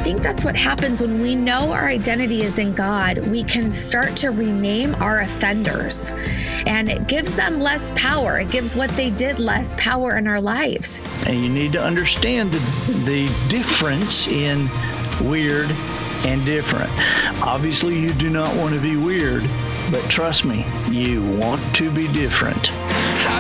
think that's what happens when we know our identity is in God. We can start to rename our offenders, and it gives them less power. It gives what they did less power in our lives. And you need to understand the difference in weird and different. Obviously, you do not want to be weird, but trust me, you want to be different.